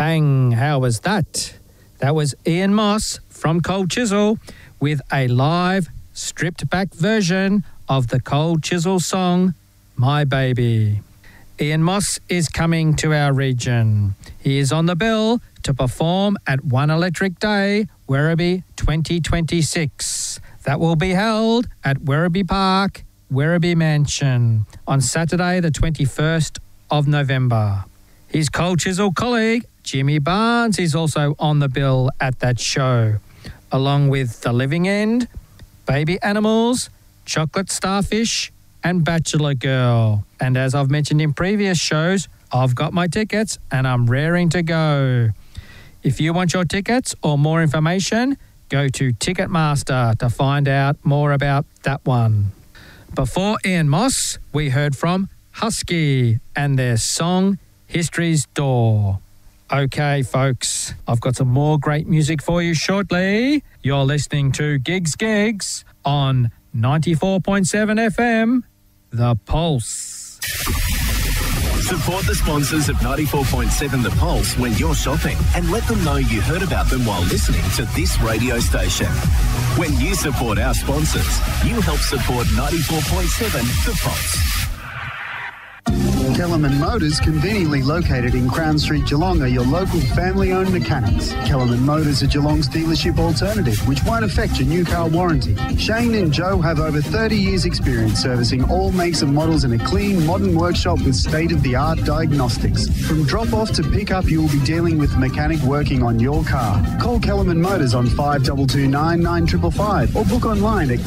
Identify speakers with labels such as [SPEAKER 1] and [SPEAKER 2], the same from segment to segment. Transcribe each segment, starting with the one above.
[SPEAKER 1] Bang, how was that? That was Ian Moss from Cold Chisel with a live, stripped-back version of the Cold Chisel song, My Baby. Ian Moss is coming to our region. He is on the bill to perform at One Electric Day, Werribee 2026. That will be held at Werribee Park, Werribee Mansion, on Saturday the 21st of November. His Cold Chisel colleague, Jimmy Barnes, is also on the bill at that show, along with The Living End, Baby Animals, Chocolate Starfish, and Bachelor Girl. And as I've mentioned in previous shows, I've got my tickets and I'm raring to go. If you want your tickets or more information, go to Ticketmaster to find out more about that one. Before Ian Moss, we heard from Husky and their song, History's Door. Okay, folks, I've got some more great music for you shortly. You're listening to Gigs on 94.7 FM, The Pulse.
[SPEAKER 2] Support the sponsors of 94.7 The Pulse when you're shopping and let them know you heard about them while listening to this radio station. When you support our sponsors, you help support 94.7 The Pulse.
[SPEAKER 3] Kellerman Motors, conveniently located in Crown Street, Geelong, are your local family-owned mechanics. Kellerman Motors are Geelong's dealership alternative, which won't affect your new car warranty. Shane and Joe have over 30 years' experience servicing all makes and models in a clean, modern workshop with state-of-the-art diagnostics. From drop-off to pick-up, you will be dealing with the mechanic working on your car. Call Kellerman Motors on 5229 9555 or book online at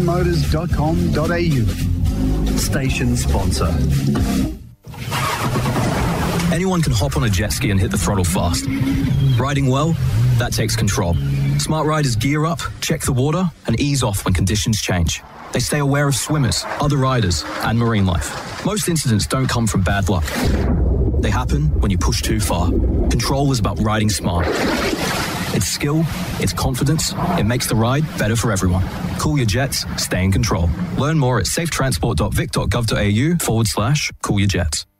[SPEAKER 3] kellermanmotors.com.au. Station sponsor.
[SPEAKER 4] Anyone can hop on a jet ski and hit the throttle fast. Riding well, that takes control. Smart riders gear up, check the water, and ease off when conditions change. They stay aware of swimmers, other riders, and marine life. Most incidents don't come from bad luck. They happen when you push too far. Control is about riding smart. It's skill, it's confidence, it makes the ride better for everyone. Cool your jets, stay in control. Learn more at safetransport.vic.gov.au/coolyourjets.